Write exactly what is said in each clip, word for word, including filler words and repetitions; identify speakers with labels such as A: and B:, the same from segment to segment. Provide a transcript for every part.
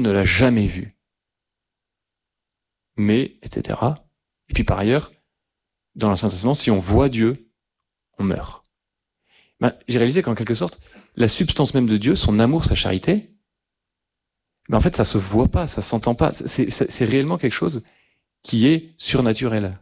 A: ne l'a jamais vu. Mais, et cetera. Et puis par ailleurs, dans l'Ancien Testament, si on voit Dieu, on meurt. Ben, j'ai réalisé qu'en quelque sorte, la substance même de Dieu, son amour, sa charité, ben en fait, ça se voit pas, ça s'entend pas. C'est, c'est, c'est réellement quelque chose qui est surnaturel.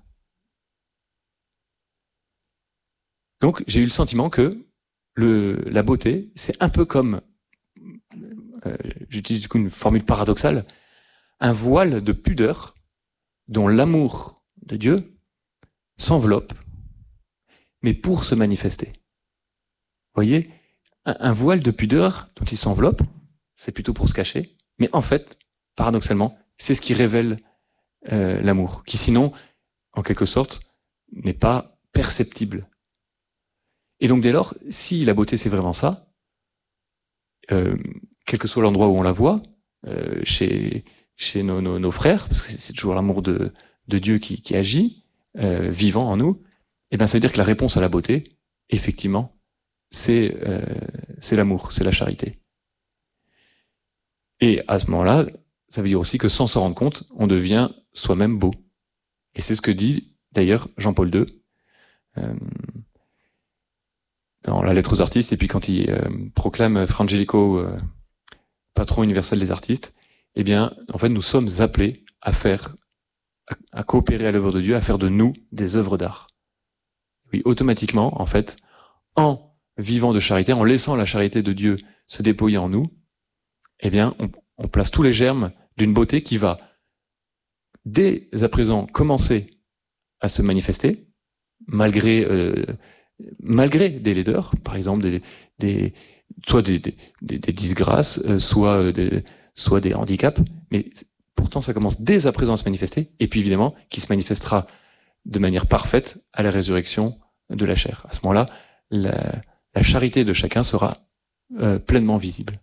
A: Donc, j'ai eu le sentiment que le, la beauté, c'est un peu comme, euh, j'utilise du coup une formule paradoxale, un voile de pudeur dont l'amour de Dieu s'enveloppe, mais pour se manifester. Vous voyez, un, un voile de pudeur dont il s'enveloppe, c'est plutôt pour se cacher, mais en fait, paradoxalement, c'est ce qui révèle euh, l'amour, qui sinon, en quelque sorte, n'est pas perceptible. Et donc dès lors, si la beauté c'est vraiment ça, euh, quel que soit l'endroit où on la voit, euh, chez chez nos, nos, nos frères, parce que c'est toujours l'amour de, de Dieu qui, qui agit, euh, vivant en nous, et ben ça veut dire que la réponse à la beauté, effectivement, c'est euh, c'est l'amour, c'est la charité. Et à ce moment-là, ça veut dire aussi que sans s'en rendre compte, on devient soi-même beau. Et c'est ce que dit d'ailleurs Jean-Paul deux euh, dans la lettre aux artistes, et puis quand il euh, proclame Fra Angelico, euh, patron universel des artistes, eh bien, en fait, nous sommes appelés à faire, à, à coopérer à l'œuvre de Dieu, à faire de nous des œuvres d'art. Oui, automatiquement, en fait, en vivant de charité, en laissant la charité de Dieu se déployer en nous, eh bien, on, on place tous les germes d'une beauté qui va, dès à présent, commencer à se manifester, malgré euh, malgré des laideurs, par exemple, des, des soit des, des, des, des disgrâces, euh, soit des soit des handicaps, mais pourtant ça commence dès à présent à se manifester, et puis évidemment, qui se manifestera de manière parfaite à la résurrection de la chair. À ce moment-là, la, la charité de chacun sera euh, pleinement visible.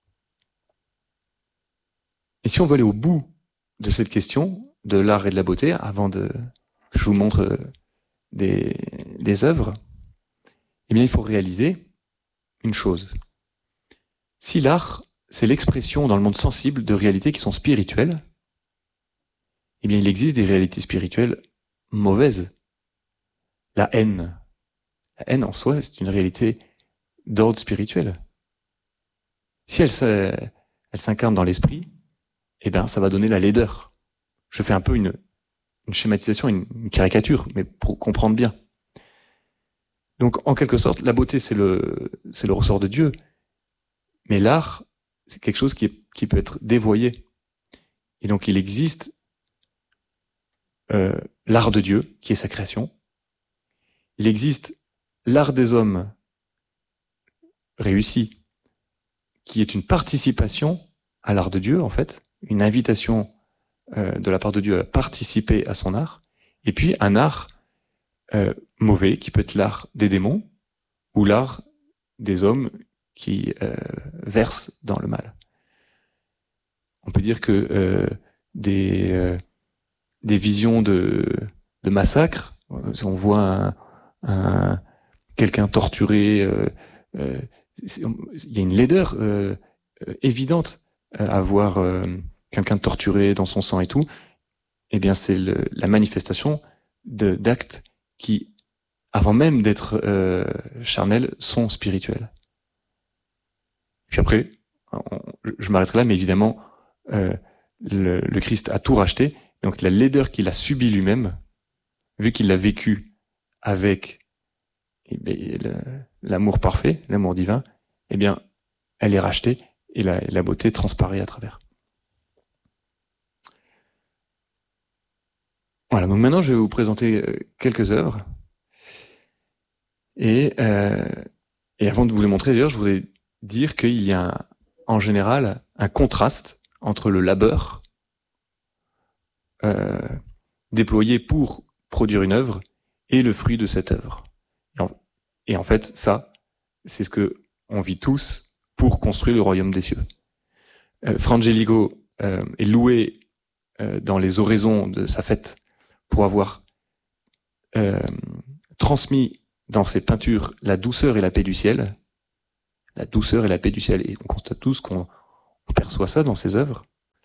A: Et si on veut aller au bout de cette question de l'art et de la beauté, avant de que je vous montre euh, des, des œuvres, eh bien il faut réaliser une chose. Si l'art, c'est l'expression dans le monde sensible de réalités qui sont spirituelles, eh bien il existe des réalités spirituelles mauvaises. La haine. La haine en soi, c'est une réalité d'ordre spirituel. Si elle, elle s'incarne dans l'esprit, eh bien ça va donner la laideur. Je fais un peu une, une schématisation, une, une caricature, mais pour comprendre bien. Donc en quelque sorte, la beauté c'est le, c'est le ressort de Dieu, mais l'art, c'est quelque chose qui, est, qui peut être dévoyé. Et donc il existe euh, l'art de Dieu, qui est sa création. Il existe l'art des hommes réussi, qui est une participation à l'art de Dieu, en fait, une invitation euh, de la part de Dieu à participer à son art. Et puis un art euh, mauvais, qui peut être l'art des démons, ou l'art des hommes qui euh, versent dans le mal. On peut dire que euh, des, euh, des visions de, de massacre, si on voit un, un, quelqu'un torturé, euh, euh, il y a une laideur euh, évidente à voir euh, quelqu'un torturé dans son sang et tout. Eh bien, c'est le, la manifestation de, d'actes qui, avant même d'être euh, charnels, sont spirituels. Puis après, on, je m'arrêterai là, mais évidemment, euh, le, le Christ a tout racheté. Donc la laideur qu'il a subie lui-même, vu qu'il l'a vécu avec eh bien, le, l'amour parfait, l'amour divin, eh bien, elle est rachetée et la, la beauté transparaît à travers. Voilà, donc maintenant je vais vous présenter quelques œuvres. Et, euh, et avant de vous les montrer, d'ailleurs, je voudrais dire qu'il y a un, en général un contraste entre le labeur euh, déployé pour produire une œuvre et le fruit de cette œuvre. Et en, et en fait, ça, c'est ce que on vit tous pour construire le royaume des cieux. Euh, Fra Angelico euh, est loué euh, dans les oraisons de sa fête pour avoir euh, transmis dans ses peintures la douceur et la paix du ciel. La douceur et la paix du ciel. Et on constate tous qu'on on perçoit ça dans ses œuvres.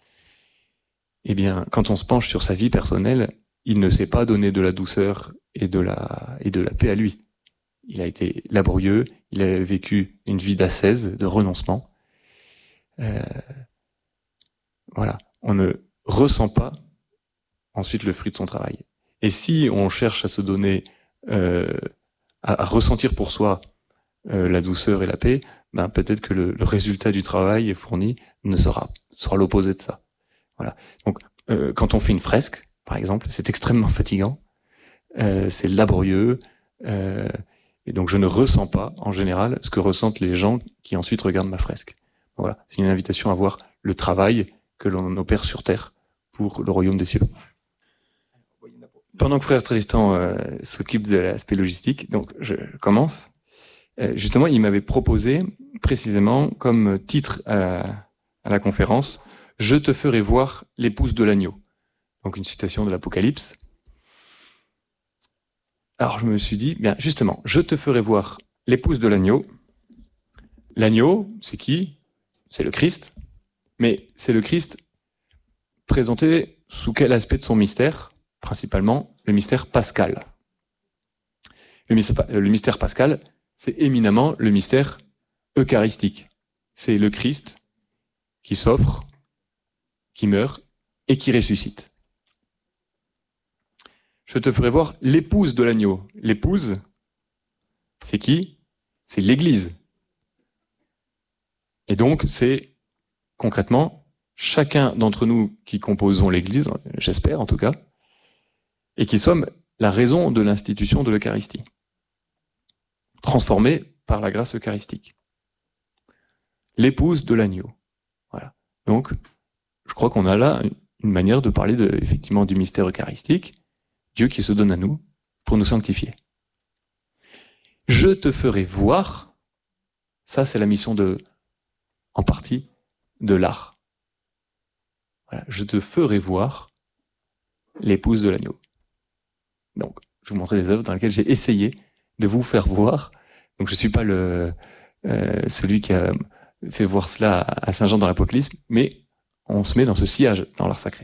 A: eh bien, quand on se penche sur sa vie personnelle, il ne s'est pas donné de la douceur et de la, et de la paix à lui. Il a été laborieux, il a vécu une vie d'ascèse, de renoncement. Euh, voilà. On ne ressent pas ensuite le fruit de son travail. Et si on cherche à se donner, euh, à, à ressentir pour soi euh, la douceur et la paix, ben peut-être que le, le résultat du travail fourni ne sera, sera l'opposé de ça. Voilà. Donc, euh, quand on fait une fresque, par exemple, c'est extrêmement fatigant, euh, c'est laborieux, euh, et donc je ne ressens pas, en général, ce que ressentent les gens qui ensuite regardent ma fresque. Voilà. C'est une invitation à voir le travail que l'on opère sur Terre pour le royaume des cieux. Pendant que frère Tristan euh, s'occupe de l'aspect logistique, donc je commence. Euh, justement, il m'avait proposé précisément comme titre à, à la conférence « Je te ferai voir l'épouse de l'agneau ». Donc une citation de l'Apocalypse. Alors je me suis dit, bien justement, je te ferai voir l'épouse de l'agneau. L'agneau, c'est qui? C'est le Christ. Mais c'est le Christ présenté sous quel aspect de son mystère? Principalement le mystère pascal. Le mystère, le mystère pascal, c'est éminemment le mystère eucharistique. C'est le Christ qui s'offre, qui meurt et qui ressuscite. Je te ferai voir l'épouse de l'agneau. L'épouse, c'est qui? C'est l'Église. Et donc, c'est concrètement chacun d'entre nous qui composons l'Église, j'espère en tout cas, et qui sommes la raison de l'institution de l'Eucharistie, transformée par la grâce eucharistique. L'épouse de l'agneau. Voilà. Donc, je crois qu'on a là une manière de parler de, effectivement du mystère eucharistique, Dieu qui se donne à nous pour nous sanctifier. Je te ferai voir, ça c'est la mission de, en partie, de l'art. Voilà. Je te ferai voir l'épouse de l'agneau. Donc, je vous montrer des œuvres dans lesquelles j'ai essayé de vous faire voir. Donc, je suis pas le euh, celui qui a fait voir cela à Saint Jean dans l'Apocalypse, mais on se met dans ce sillage dans l'art sacré.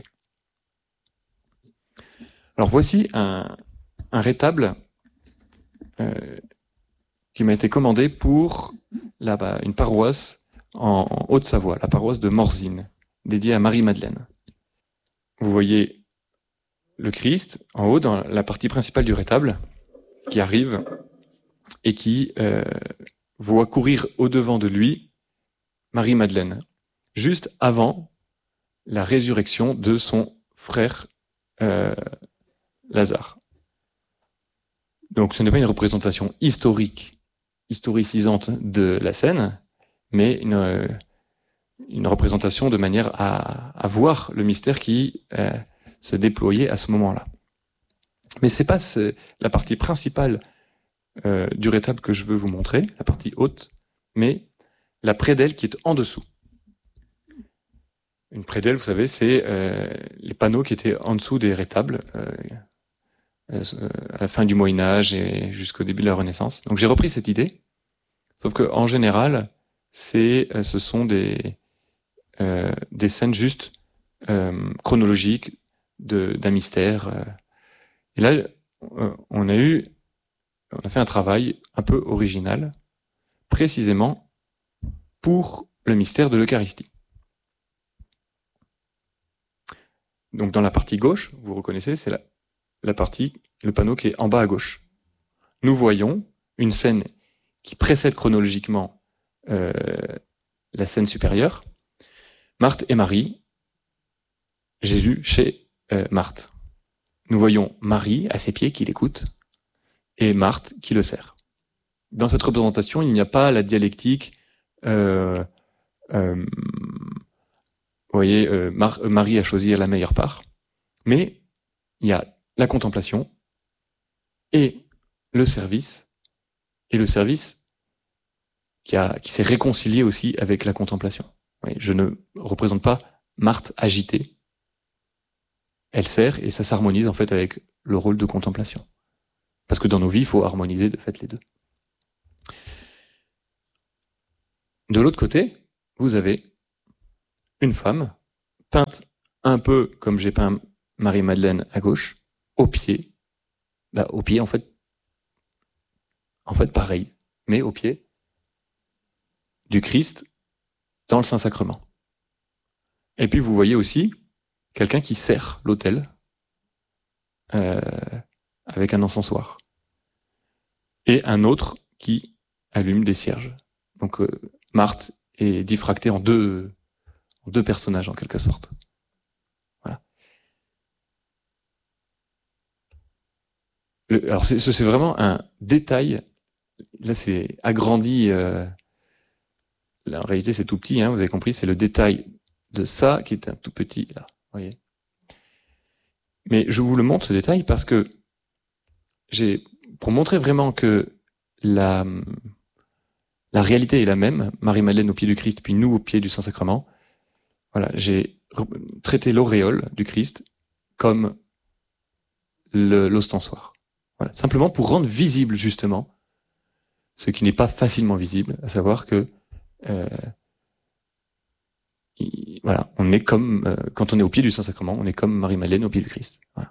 A: Alors, voici un, un rétable euh, qui m'a été commandé pour la, bah, une paroisse en, en Haute-Savoie, la paroisse de Morzine, dédiée à Marie-Madeleine. Vous voyez le Christ en haut dans la partie principale du rétable qui arrive et qui euh, voit courir au-devant de lui Marie-Madeleine, juste avant la résurrection de son frère euh, Lazare. Donc ce n'est pas une représentation historique, historicisante de la scène, mais une, une représentation de manière à, à voir le mystère qui euh, se déployait à ce moment-là. Mais c'est pas ce, la partie principale euh, du rétable que je veux vous montrer, la partie haute, mais la prédelle qui est en dessous. Une prédelle, vous savez, c'est euh, les panneaux qui étaient en dessous des rétables euh, euh, à la fin du Moyen-Âge et jusqu'au début de la Renaissance. Donc j'ai repris cette idée, sauf que en général, c'est, euh, ce sont des euh, des scènes juste euh, chronologiques de, d'un mystère. Euh. Et là, euh, on a eu, on a fait un travail un peu original, précisément pour le mystère de l'Eucharistie. Donc dans la partie gauche, vous reconnaissez, c'est la, la partie, le panneau qui est en bas à gauche. Nous voyons une scène qui précède chronologiquement euh, la scène supérieure. Marthe et Marie, Jésus chez euh, Marthe. Nous voyons Marie à ses pieds qui l'écoute et Marthe qui le sert. Dans cette représentation, il n'y a pas la dialectique euh, euh, vous voyez, euh, Mar- Marie a choisi la meilleure part, mais il y a la contemplation et le service, et le service qui, a, qui s'est réconcilié aussi avec la contemplation. Oui, je ne représente pas Marthe agitée, elle sert et ça s'harmonise en fait avec le rôle de contemplation. Parce que dans nos vies, il faut harmoniser de fait les deux. De l'autre côté, vous avez une femme peinte un peu comme j'ai peint Marie-Madeleine à gauche, au pied, bah, au pied en fait, en fait pareil, mais au pied du Christ dans le Saint-Sacrement. Et puis vous voyez aussi quelqu'un qui sert l'autel euh, avec un encensoir. Et un autre qui allume des cierges. Donc euh, Marthe est diffractée en deux, en deux personnages en quelque sorte. Voilà. Le, alors c'est, c'est vraiment un détail. Là c'est agrandi. Euh, là, en réalité c'est tout petit. Hein, vous avez compris, c'est le détail de ça qui est un tout petit là. Voyez. Mais je vous le montre ce détail parce que j'ai pour montrer vraiment que la la réalité est la même. Marie-Madeleine au pied du Christ, puis nous au pied du Saint-Sacrement. Voilà, j'ai traité l'auréole du Christ comme le, l'ostensoir. Voilà, simplement pour rendre visible justement ce qui n'est pas facilement visible, à savoir que euh, il, voilà, on est comme euh, quand on est au pied du Saint-Sacrement, on est comme Marie-Madeleine au pied du Christ. Voilà.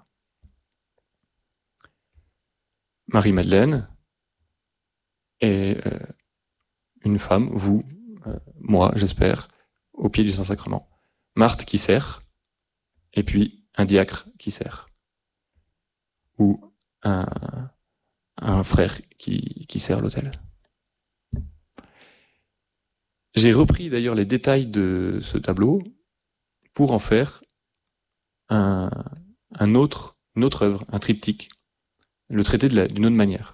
A: Marie-Madeleine est euh, une femme, vous, euh, moi, j'espère, au pied du Saint-Sacrement. Marthe qui sert, et puis un diacre qui sert, ou un, un frère qui, qui sert l'autel. J'ai repris d'ailleurs les détails de ce tableau pour en faire un, un autre, une autre œuvre, un triptyque, le traiter de la, d'une autre manière.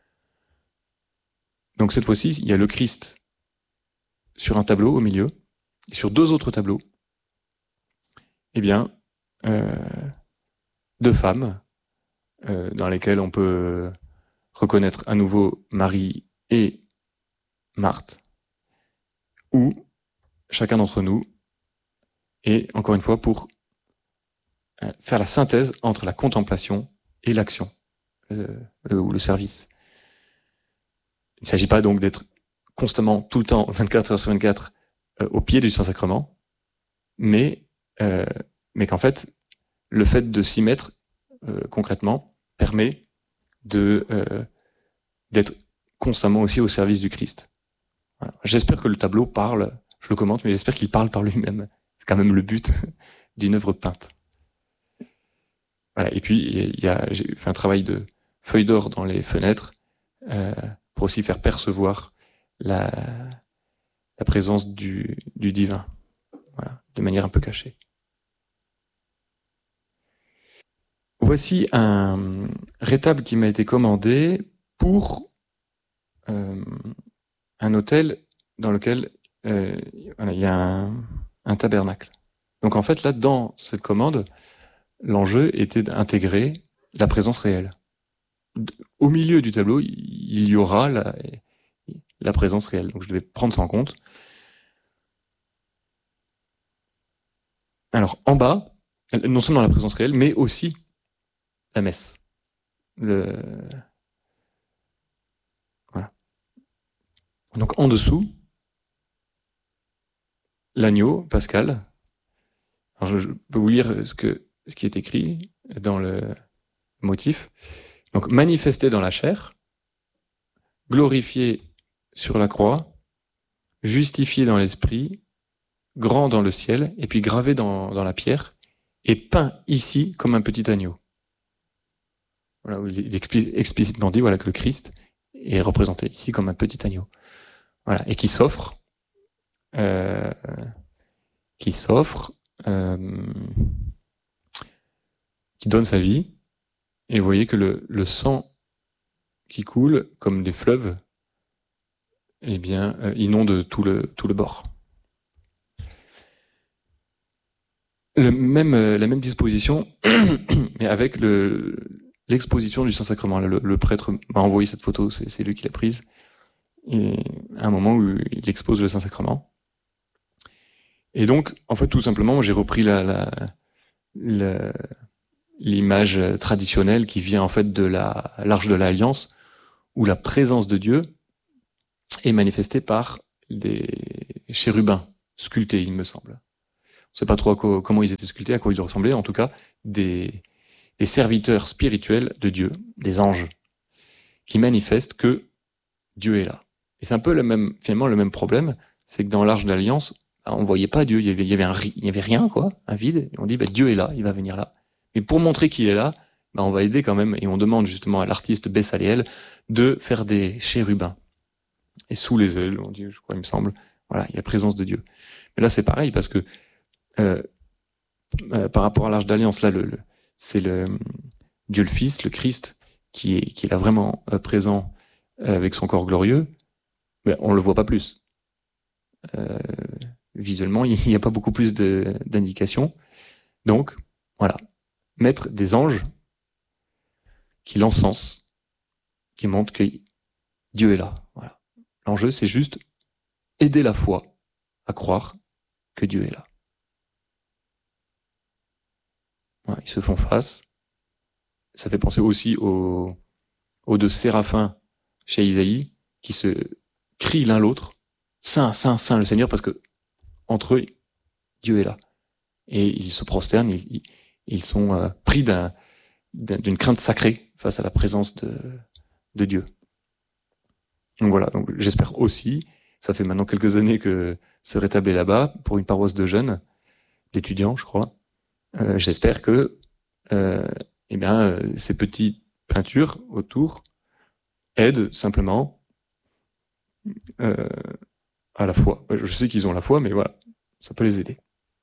A: Donc cette fois-ci, il y a le Christ sur un tableau au milieu, et sur deux autres tableaux, eh bien, euh, deux femmes euh, dans lesquelles on peut reconnaître à nouveau Marie et Marthe, où chacun d'entre nous est, encore une fois, pour euh, faire la synthèse entre la contemplation et l'action, euh, ou le service. Il ne s'agit pas donc d'être constamment, tout le temps, vingt-quatre heures sur vingt-quatre, euh, au pied du Saint-Sacrement, mais, euh, mais qu'en fait, le fait de s'y mettre euh, concrètement permet de euh, d'être constamment aussi au service du Christ. Voilà. J'espère que le tableau parle, je le commente, mais j'espère qu'il parle par lui-même. C'est quand même le but d'une œuvre peinte. Voilà. Et puis, il y a, j'ai fait un travail de feuille d'or dans les fenêtres euh, pour aussi faire percevoir la, la présence du, du divin, voilà, de manière un peu cachée. Voici un rétable qui m'a été commandé pour euh, un hôtel dans lequel euh, voilà, il y a un, un tabernacle. Donc en fait, là, dans cette commande, l'enjeu était d'intégrer la présence réelle. Au milieu du tableau, il y aura la, la présence réelle. Donc je devais prendre ça en compte. Alors en bas, non seulement la présence réelle, mais aussi la messe. Le... Voilà. Donc en dessous, l'agneau pascal. Alors je, je peux vous lire ce que ce qui est écrit dans le motif. Donc manifesté dans la chair, glorifié sur la croix, justifié dans l'esprit, grand dans le ciel, et puis gravé dans, dans la pierre, et peint ici comme un petit agneau. Voilà, où il est explicitement dit voilà, que le Christ est représenté ici comme un petit agneau. Voilà, et qui s'offre, euh, qui s'offre, euh, qui donne sa vie, et vous voyez que le, le sang qui coule comme des fleuves, eh bien, euh, inonde tout le, tout le bord. Le même, euh, la même disposition, mais avec le, l'exposition du Saint-Sacrement. Le, le prêtre m'a envoyé cette photo, c'est, c'est lui qui l'a prise. Et à un moment où il expose le Saint-Sacrement. Et donc, en fait, tout simplement, moi, j'ai repris la, la, la, l'image traditionnelle qui vient en fait de la l'Arche de l'Alliance, où la présence de Dieu est manifestée par des chérubins sculptés, il me semble. sait pas trop à quoi, comment ils étaient sculptés, à quoi ils ressemblaient, en tout cas, des, des serviteurs spirituels de Dieu, des anges, qui manifestent que Dieu est là. Et c'est un peu le même, finalement, le même problème, c'est que dans l'Arche d'Alliance, on voyait pas Dieu, il y avait, il y avait, un, il y avait rien, quoi, un vide, et on dit, bah, Dieu est là, il va venir là. Mais pour montrer qu'il est là, bah, on va aider quand même, et on demande justement à l'artiste Bessaliel de faire des chérubins. Et sous les ailes, on dit, je crois, il me semble, voilà, il y a la présence de Dieu. Mais là, c'est pareil, parce que euh, euh, par rapport à l'Arche d'Alliance, là, le, le, c'est le Dieu le Fils, le Christ, qui est, qui est là vraiment euh, présent euh, avec son corps glorieux, mais on le voit pas plus. Euh, visuellement, il n'y a pas beaucoup plus de, d'indications. Donc, voilà, mettre des anges qui l'encensent, qui montrent que Dieu est là. Voilà. L'enjeu, c'est juste aider la foi à croire que Dieu est là. Voilà, ils se font face. Ça fait penser aussi aux, aux deux séraphins chez Isaïe qui se crient l'un l'autre, Saint, Saint, Saint le Seigneur, parce que entre eux, Dieu est là. Et ils se prosternent, ils, ils sont euh, pris d'un, d'une crainte sacrée face à la présence de, de Dieu. Donc voilà, donc j'espère aussi, ça fait maintenant quelques années que se rétablit là-bas, pour une paroisse de jeunes, d'étudiants, je crois. Euh, j'espère que euh, eh bien, euh, ces petites peintures autour aident simplement euh, à la foi. Je sais qu'ils ont la foi, mais voilà, ça peut les aider.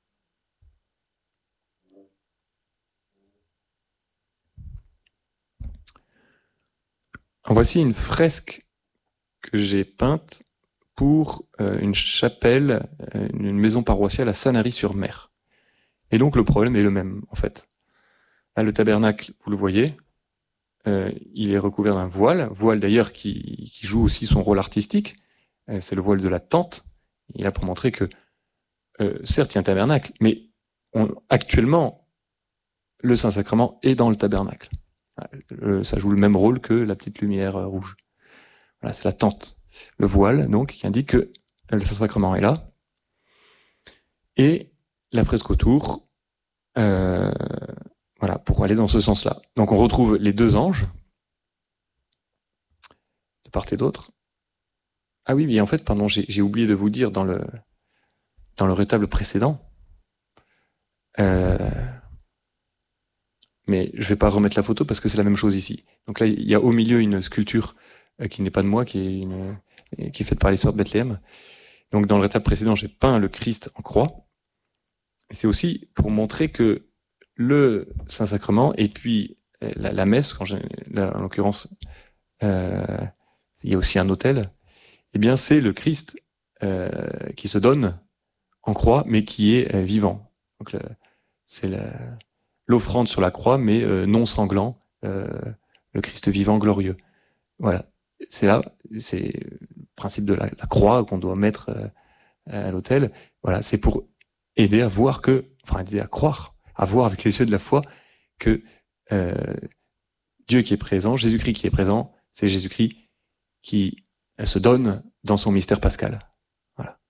A: Voici une fresque que j'ai peinte pour euh, une chapelle, euh, une maison paroissiale à Sanary-sur-Mer. Et donc le problème est le même, en fait. Là, le tabernacle, vous le voyez, euh, il est recouvert d'un voile, voile d'ailleurs qui, qui joue aussi son rôle artistique. Euh, c'est le voile de la tente. Il a pour montrer que, euh, certes, il y a un tabernacle, mais on, actuellement, le Saint-Sacrement est dans le tabernacle. Euh, ça joue le même rôle que la petite lumière euh, rouge. Voilà, c'est la tente. Le voile, donc, qui indique que le Saint-Sacrement est là. Et la fresque autour, euh, voilà, pour aller dans ce sens-là. Donc on retrouve les deux anges, de part et d'autre. Ah oui, mais en fait, pardon, j'ai, j'ai oublié de vous dire dans le, dans le rétable précédent, euh, mais je vais pas remettre la photo parce que c'est la même chose ici. Donc là, il y a au milieu une sculpture euh, qui n'est pas de moi, qui est, une, qui est faite par les sœurs de Bethléem. Donc dans le rétable précédent, j'ai peint le Christ en croix. C'est aussi pour montrer que le Saint-Sacrement et puis la, la messe, quand j'ai, là, en l'occurrence, euh, il y a aussi un autel, eh bien c'est le Christ euh, qui se donne en croix, mais qui est euh, vivant. Donc le, c'est la, l'offrande sur la croix, mais euh, non sanglant, euh, le Christ vivant glorieux. Voilà, c'est là, c'est le principe de la, la croix qu'on doit mettre euh, à l'autel. Voilà, c'est pour aider à voir que, enfin aider à croire, à voir avec les yeux de la foi que euh, Dieu qui est présent, Jésus-Christ qui est présent, c'est Jésus-Christ qui se donne dans son mystère pascal. Voilà.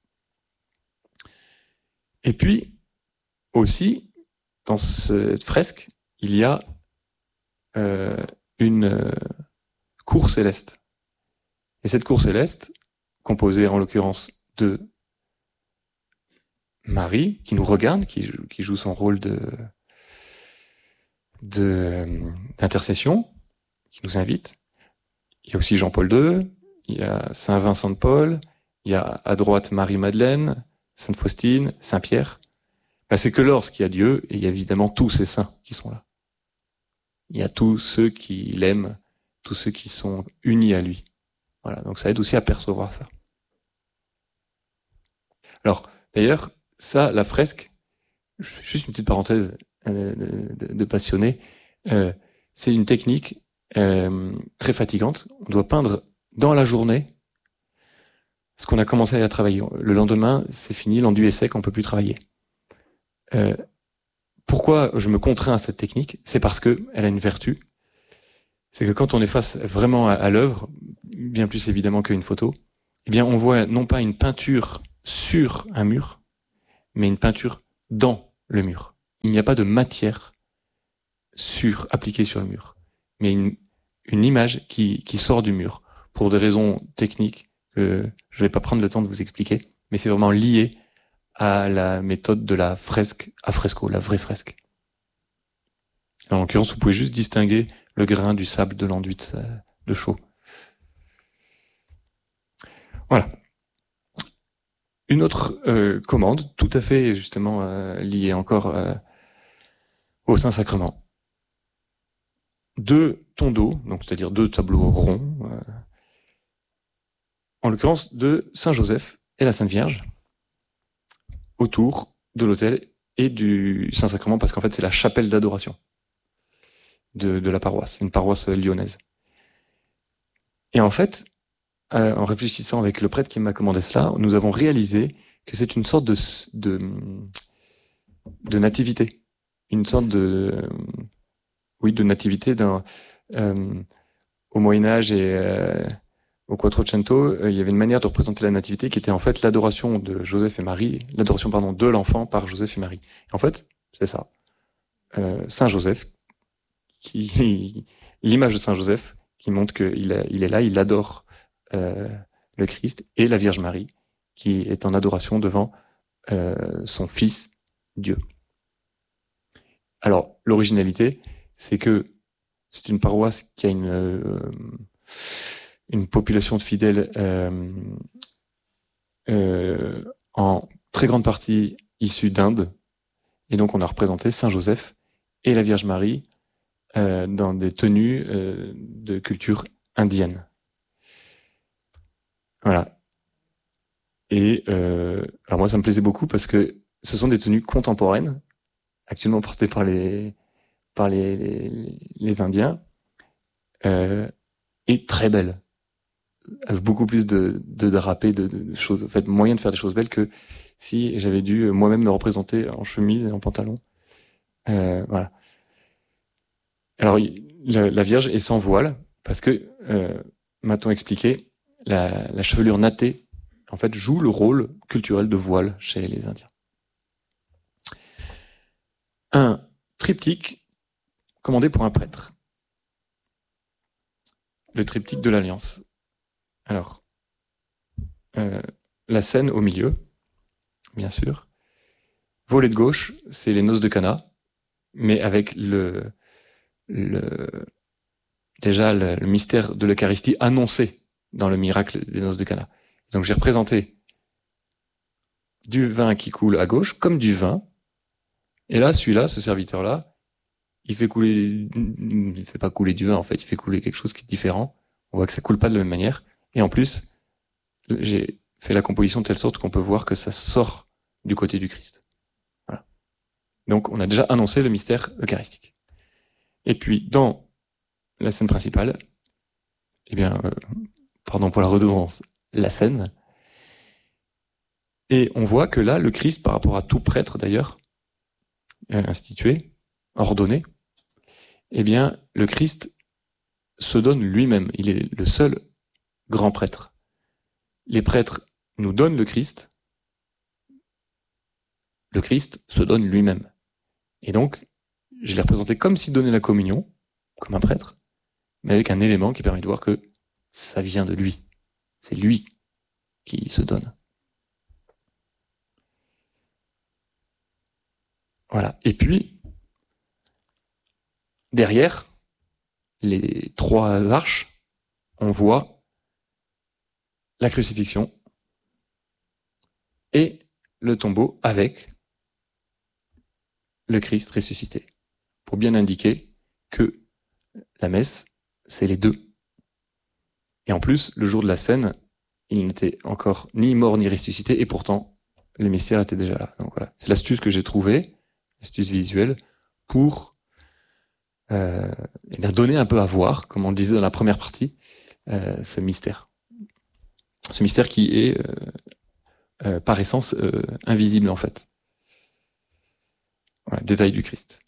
A: Et puis, aussi, dans cette fresque, il y a euh, une euh, cour céleste. Et cette cour céleste, composée en l'occurrence de Marie, qui nous regarde, qui joue, qui joue son rôle de, de d'intercession, qui nous invite. Il y a aussi Jean-Paul deux, il y a Saint Vincent de Paul, il y a à droite Marie-Madeleine, Sainte Faustine, Saint-Pierre. Ben, c'est que lorsqu'il y a Dieu, et il y a évidemment tous ces saints qui sont là. Il y a tous ceux qui l'aiment, tous ceux qui sont unis à lui. Voilà, donc ça aide aussi à percevoir ça. Alors, d'ailleurs, ça, la fresque, juste une petite parenthèse euh, de, de, de passionné, euh, c'est une technique euh, très fatigante. On doit peindre dans la journée ce qu'on a commencé à travailler. Le lendemain, c'est fini, l'enduit est sec, on peut plus travailler. Euh, pourquoi je me contrains à cette technique? C'est parce que elle a une vertu. C'est que quand on est face vraiment à, à l'œuvre, bien plus évidemment qu'une photo, eh bien, on voit non pas une peinture sur un mur, mais une peinture dans le mur. Il n'y a pas de matière sur, appliquée sur le mur, mais une, une image qui, qui sort du mur pour des raisons techniques que je vais pas prendre le temps de vous expliquer, mais c'est vraiment lié à la méthode de la fresque à fresco, la vraie fresque. En l'occurrence, vous pouvez juste distinguer le grain du sable de l'enduit de chaux. Voilà. Une autre euh, commande, tout à fait justement euh, liée encore euh, au Saint-Sacrement. Deux tonneaux, donc c'est-à-dire deux tableaux ronds, euh, en l'occurrence de Saint-Joseph et la Sainte Vierge, autour de l'autel et du Saint-Sacrement, parce qu'en fait c'est la chapelle d'adoration de, de la paroisse, une paroisse lyonnaise. Et en fait, euh, en réfléchissant avec le prêtre qui m'a commandé cela, nous avons réalisé que c'est une sorte de, de, de nativité, une sorte de, oui, de nativité d'un, euh, au Moyen-Âge et euh, au Quattrocento, euh, il y avait une manière de représenter la nativité qui était en fait l'adoration de Joseph et Marie, l'adoration, pardon, de l'enfant par Joseph et Marie. Et en fait, c'est ça. Euh, Saint Joseph, qui, l'image de Saint Joseph, qui montre qu'il il est là, il adore euh, le Christ, et la Vierge Marie, qui est en adoration devant euh, son Fils, Dieu. Alors, l'originalité, c'est que c'est une paroisse qui a une, euh, une population de fidèles euh, euh, en très grande partie issue d'Inde, et donc on a représenté Saint Joseph et la Vierge Marie euh, dans des tenues euh, de culture indienne. Voilà. Et euh, alors moi, ça me plaisait beaucoup parce que ce sont des tenues contemporaines, actuellement portées par les par les les, les Indiens, euh, et très belles, avec beaucoup plus de de drapés, de, de choses, en fait, moyen de faire des choses belles que si j'avais dû moi-même me représenter en chemise et en pantalon. Euh, voilà. Alors la, la Vierge est sans voile parce que euh, m'a-t-on expliqué, la, la chevelure nattée en fait joue le rôle culturel de voile chez les Indiens. Un triptyque commandé pour un prêtre. Le triptyque de l'Alliance. Alors, euh, la scène au milieu, bien sûr. Volet de gauche, c'est les noces de Cana, mais avec le, le déjà le, le mystère de l'Eucharistie annoncé dans le miracle des noces de Cana. Donc j'ai représenté du vin qui coule à gauche comme du vin. Et là, celui-là, ce serviteur-là, il fait couler, il fait pas couler du vin, en fait, il fait couler quelque chose qui est différent. On voit que ça coule pas de la même manière. Et en plus, j'ai fait la composition de telle sorte qu'on peut voir que ça sort du côté du Christ. Voilà. Donc, on a déjà annoncé le mystère eucharistique. Et puis, dans la scène principale, eh bien, euh, pardon pour la redondance, la scène. Et on voit que là, le Christ, par rapport à tout prêtre d'ailleurs, institué, ordonné, eh bien, le Christ se donne lui-même. Il est le seul grand prêtre. Les prêtres nous donnent le Christ. Le Christ se donne lui-même. Et donc, je l'ai représenté comme s'il donnait la communion, comme un prêtre, mais avec un élément qui permet de voir que ça vient de lui. C'est lui qui se donne. Voilà. Et puis, derrière les trois arches, on voit la crucifixion et le tombeau avec le Christ ressuscité, pour bien indiquer que la messe, c'est les deux. Et en plus, le jour de la scène, il n'était encore ni mort ni ressuscité, et pourtant, le mystère était déjà là. Donc voilà, c'est l'astuce que j'ai trouvée, l'astuce visuelle, pour euh, eh bien donner un peu à voir, comme on le disait dans la première partie, euh, ce mystère. Ce mystère qui est, euh, euh, par essence, euh, invisible en fait. Voilà, détail du Christ.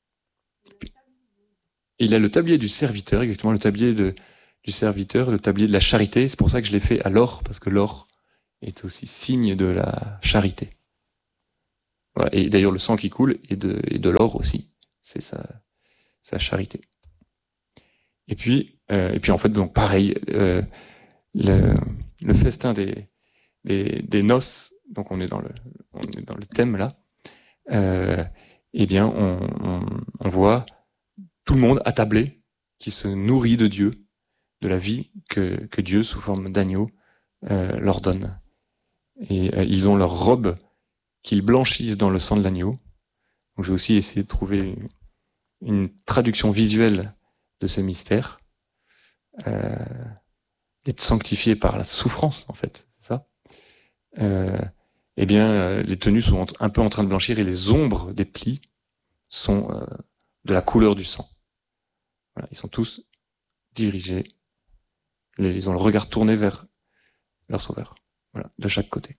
A: Et il a le tablier du serviteur, exactement le tablier de, du serviteur, le tablier de la charité. C'est pour ça que je l'ai fait à l'or, parce que l'or est aussi signe de la charité. Voilà. Et d'ailleurs, le sang qui coule est de, est de l'or aussi. C'est sa, sa charité. Et puis, euh, et puis en fait, donc pareil, euh, le, le festin des, des, des noces, donc on est dans le, on est dans le thème là. Euh, eh bien, on, on, on voit tout le monde attablé, qui se nourrit de Dieu, de la vie que, que Dieu, sous forme d'agneau, euh, leur donne. Et euh, ils ont leurs robes qu'ils blanchissent dans le sang de l'agneau. Donc j'ai aussi essayé de trouver une traduction visuelle de ce mystère, euh, d'être sanctifié par la souffrance, en fait, c'est ça. Euh, eh bien, euh, les tenues sont un peu en train de blanchir et les ombres des plis sont euh, de la couleur du sang. Voilà, ils sont tous dirigés, ils ont le regard tourné vers leur sauveur, voilà, de chaque côté.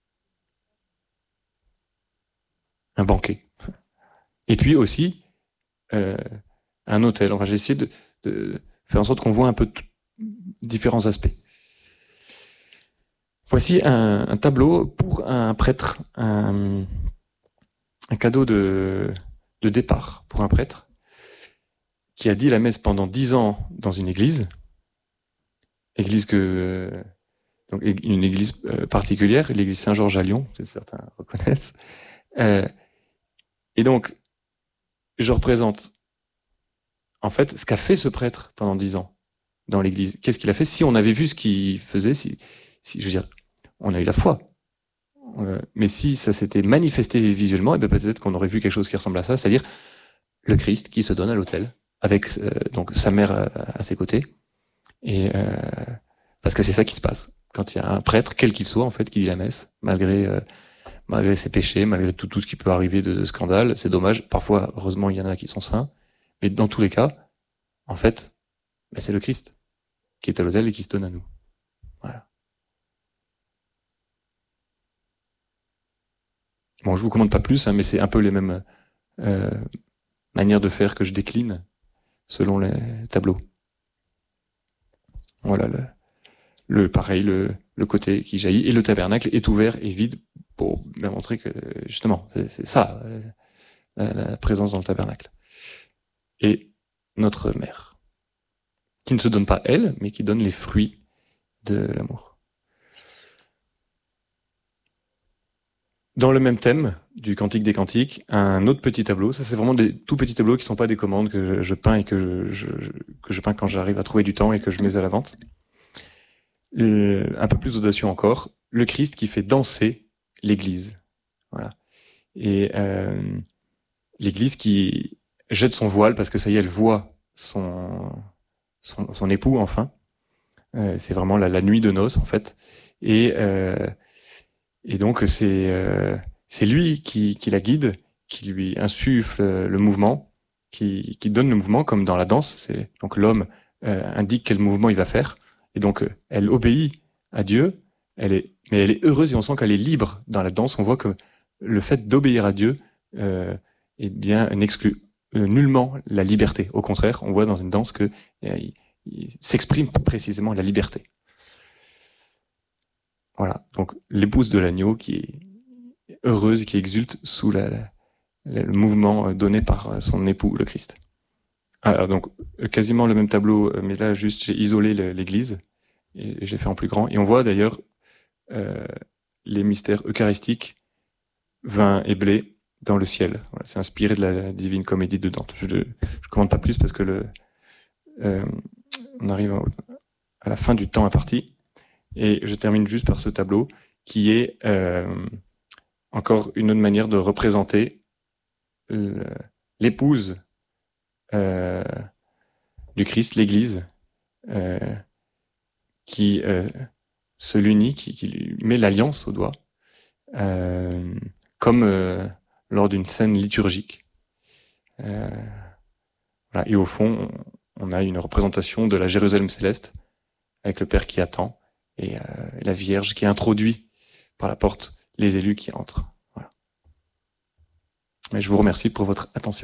A: Un banquet. Et puis aussi, euh, un hôtel. Enfin, j'ai essayé de, de faire en sorte qu'on voit un peu t- différents aspects. Voici un, un tableau pour un prêtre, un, un cadeau de, de départ pour un prêtre qui a dit la messe pendant dix ans dans une église, église que donc une église particulière, l'église Saint-Georges à Lyon, que certains reconnaissent. Euh, et donc, je représente en fait ce qu'a fait ce prêtre pendant dix ans dans l'église. Qu'est-ce qu'il a fait? Si on avait vu ce qu'il faisait, si, si je veux dire, on a eu la foi. Euh, mais si ça s'était manifesté visuellement, et ben peut-être qu'on aurait vu quelque chose qui ressemble à ça, c'est-à-dire le Christ qui se donne à l'autel avec euh, donc sa mère à, à ses côtés. Et euh, parce que c'est ça qui se passe quand il y a un prêtre, quel qu'il soit en fait, qui dit la messe, malgré euh, malgré ses péchés, malgré tout tout ce qui peut arriver de, de scandale. C'est dommage. Parfois, heureusement, il y en a qui sont saints, mais dans tous les cas, en fait, ben, c'est le Christ qui est à l'autel et qui se donne à nous. Voilà. Bon, je vous commande pas plus, hein, mais c'est un peu les mêmes euh, manières de faire que je décline selon les tableaux. Voilà, le, le pareil, le, le côté qui jaillit, et le tabernacle est ouvert et vide pour bien montrer que justement, c'est, c'est ça, la, la présence dans le tabernacle. Et notre mère, qui ne se donne pas elle, mais qui donne les fruits de l'amour. Dans le même thème du Cantique des Cantiques, un autre petit tableau. Ça, c'est vraiment des tout petits tableaux qui sont pas des commandes que je, je peins et que je, je, que je peins quand j'arrive à trouver du temps et que je mets à la vente. Euh, un peu plus audacieux encore, le Christ qui fait danser l'Église. Voilà. Et euh, l'Église qui jette son voile parce que ça y est, elle voit son son, son époux enfin. Euh, c'est vraiment la, la nuit de noces en fait. Et euh, Et donc c'est euh, c'est lui qui, qui la guide, qui lui insuffle le mouvement, qui, qui donne le mouvement comme dans la danse. C'est donc l'homme euh, indique quel mouvement il va faire, et donc euh, elle obéit à Dieu. Elle est mais elle est heureuse et on sent qu'elle est libre dans la danse. On voit que le fait d'obéir à Dieu, euh, eh bien n'exclut euh, nullement la liberté. Au contraire, on voit dans une danse que euh, il, il s'exprime précisément la liberté. Voilà, donc l'épouse de l'agneau qui est heureuse et qui exulte sous la, la, le mouvement donné par son époux, le Christ. Alors donc quasiment le même tableau, mais là juste j'ai isolé l'église et j'ai fait en plus grand. Et on voit d'ailleurs euh, les mystères eucharistiques, vin et blé dans le ciel. Voilà, c'est inspiré de la Divine Comédie de Dante. Je ne commande pas plus parce que le euh, on arrive à la fin du temps imparti. Et je termine juste par ce tableau qui est euh, encore une autre manière de représenter le, l'épouse euh, du Christ, l'Église, euh, qui euh, se l'unit, qui, qui lui met l'alliance au doigt, euh, comme euh, lors d'une scène liturgique. Euh, voilà. Et au fond, on, on a une représentation de la Jérusalem céleste avec le Père qui attend. Et euh, la Vierge qui introduit par la porte les élus qui entrent. Voilà. Mais je vous remercie pour votre attention.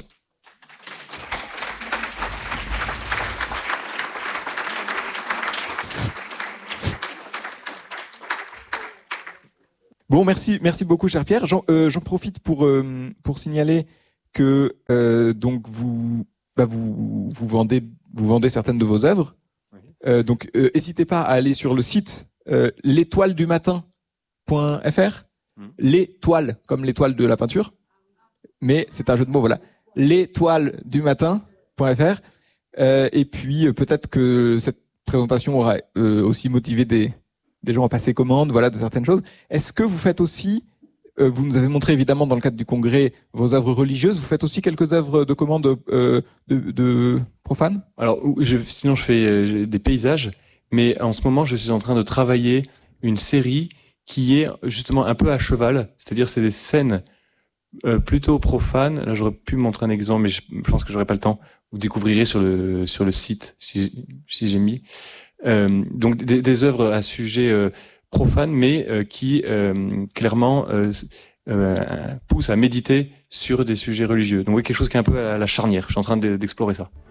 A: Bon.
B: Bon, merci, merci beaucoup, cher Pierre. J'en, euh, j'en profite pour euh, pour signaler que euh, donc vous bah vous vous vendez vous vendez certaines de vos œuvres.
A: Oui.
B: Euh, donc, euh, n'hésitez pas à aller sur le site euh, l'étoile du matin point f r. Mmh. L'étoile, comme l'étoile de la peinture, mais c'est un jeu de mots. Voilà, l'étoile du matin point f r. Euh, et puis euh, peut-être que cette présentation aura euh, aussi motivé des des gens à passer commande, voilà, de certaines choses. Est-ce que vous faites aussi, euh, vous nous avez montré évidemment dans le cadre du congrès vos œuvres religieuses, vous faites aussi quelques œuvres de commande euh, de, de profanes?
A: Alors, je, sinon je fais euh, des paysages, mais en ce moment je suis en train de travailler une série qui est justement un peu à cheval, c'est-à-dire c'est des scènes euh, plutôt profanes. Là, j'aurais pu montrer un exemple, mais je, je pense que j'aurais pas le temps. Vous découvrirez sur le sur le site si, si j'ai mis. Euh, donc des, des œuvres à sujet euh, profane, mais euh, qui euh, clairement euh, euh, poussent à méditer sur des sujets religieux. Donc oui, quelque chose qui est un peu à la charnière. Je suis en train de, d'explorer ça.